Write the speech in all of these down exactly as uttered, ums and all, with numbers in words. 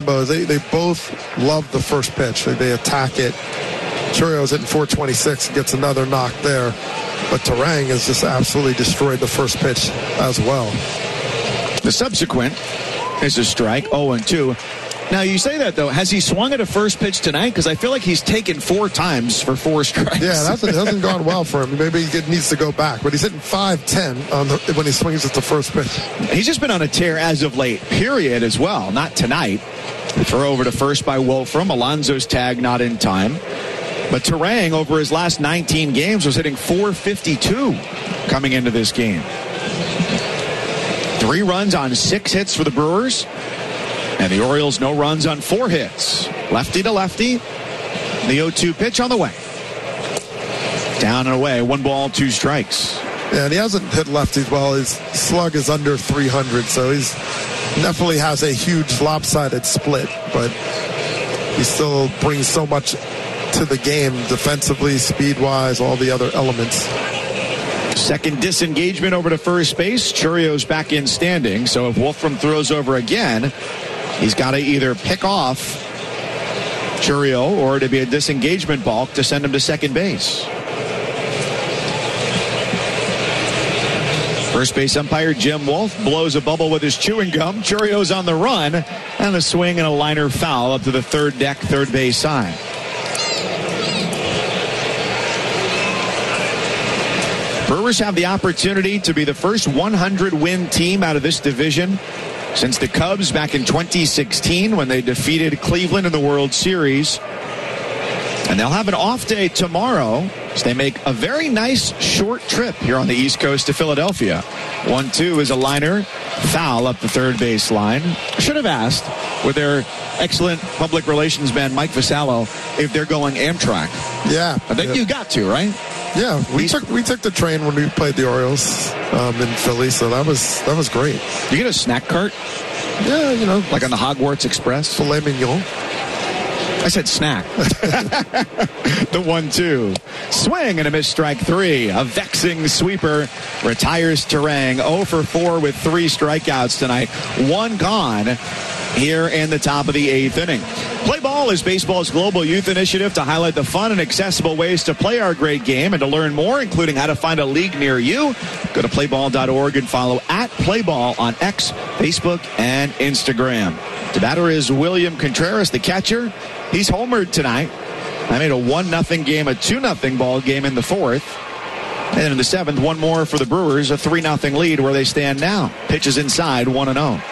They, they both love the first pitch. They, they attack it. Churio's hitting four twenty-six, gets another knock there. But Turang has just absolutely destroyed the first pitch as well. The subsequent is a strike, oh and two. Now, you say that, though. Has he swung at a first pitch tonight? Because I feel like he's taken four times for four strikes. Yeah, that hasn't, hasn't gone well for him. Maybe he needs to go back. But he's hitting five ten on the, when he swings at the first pitch. He's just been on a tear as of late, period, as well. Not tonight. Throw over to first by Wolfram. Alonso's tag not in time. But Turang, over his last nineteen games, was hitting four fifty-two coming into this game. Three runs on six hits for the Brewers. And the Orioles, no runs on four hits. Lefty to lefty. The oh two pitch on the way. Down and away. One ball, two strikes. Yeah, and he hasn't hit lefties well. His slug is under three hundred, so he's definitely has a huge lopsided split, but he still brings so much to the game defensively, speed-wise, all the other elements. Second disengagement over to first base. Churio's back in standing, so if Wolfram throws over again, he's got to either pick off Churio or to be a disengagement balk to send him to second base. First base umpire Jim Wolf blows a bubble with his chewing gum. Churio's on the run, and a swing and a liner foul up to the third deck, third base side. Brewers have the opportunity to be the first one hundred win team out of this division since the Cubs back in twenty sixteen when they defeated Cleveland in the World Series. And they'll have an off day tomorrow as they make a very nice short trip here on the East Coast to Philadelphia. one two is a liner, foul up the third base line. I should have asked with their excellent public relations man Mike Vasallo if they're going Amtrak. Yeah. I think yeah. you got to, right? Yeah, we took we took the train when we played the Orioles um, in Philly, so that was that was great. You get a snack cart? Yeah, you know, like on the Hogwarts Express. Filet mignon. I said snack. The one two. Swing and a miss, strike three. A vexing sweeper retires Turang. oh for four with three strikeouts tonight. One gone here in the top of the eighth inning. Play Ball is baseball's global youth initiative to highlight the fun and accessible ways to play our great game. And to learn more, including how to find a league near you, go to play ball dot org and follow at Playball on X, Facebook, and Instagram. The batter is William Contreras, the catcher. He's homered tonight. I made a one nothing game, a two nothing ball game in the fourth. And in the seventh, one more for the Brewers, a three nothing lead where they stand now. Pitches inside, one and oh.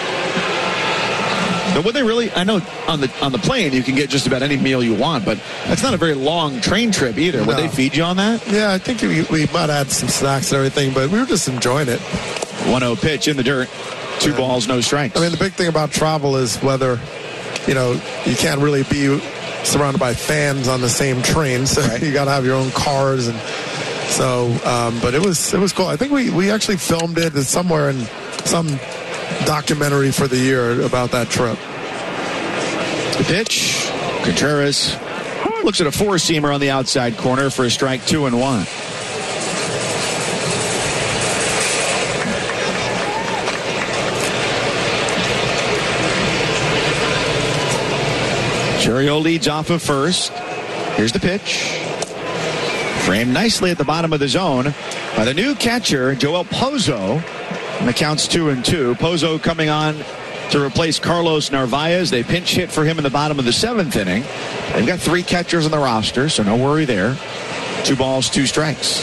But would they really, I know on the on the plane you can get just about any meal you want, but that's not a very long train trip either. Would no. they feed you on that? Yeah, I think we, we might add some snacks and everything, but we were just enjoying it. one oh pitch in the dirt. Two yeah. balls, no strikes. I mean, the big thing about travel is whether, you know, you can't really be surrounded by fans on the same train, so right. you got to have your own cars. And so, um, but it was it was cool. I think we, we actually filmed it somewhere in some documentary for the year about that trip. The pitch, Contreras looks at a four-seamer on the outside corner for a strike, two and one. Churio leads off of first. Here's the pitch. Framed nicely at the bottom of the zone by the new catcher, Joel Pozo. And the count's two and two. Pozo coming on to replace Carlos Narvaez. They pinch hit for him in the bottom of the seventh inning. They've got three catchers on the roster, so no worry there. Two balls, two strikes.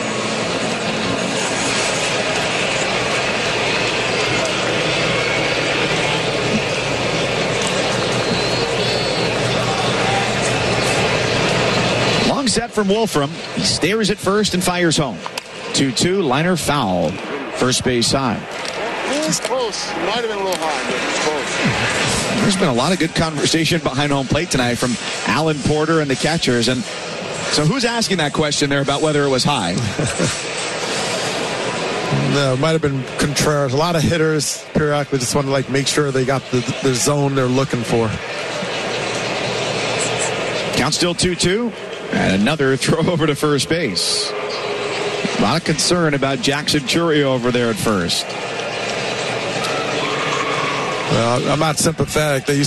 Long set from Wolfram. He stares at first and fires home. two two, liner foul. First base side. It's close. It might have been a little high, but it's close. There's been a lot of good conversation behind home plate tonight from Alan Porter and the catchers. And so who's asking that question there about whether it was high? No, it might have been Contreras. A lot of hitters periodically just want to like make sure they got the, the zone they're looking for. Count still two two. And another throw over to first base. A lot of concern about Jackson Churio over there at first. Well, I'm not sympathetic. They used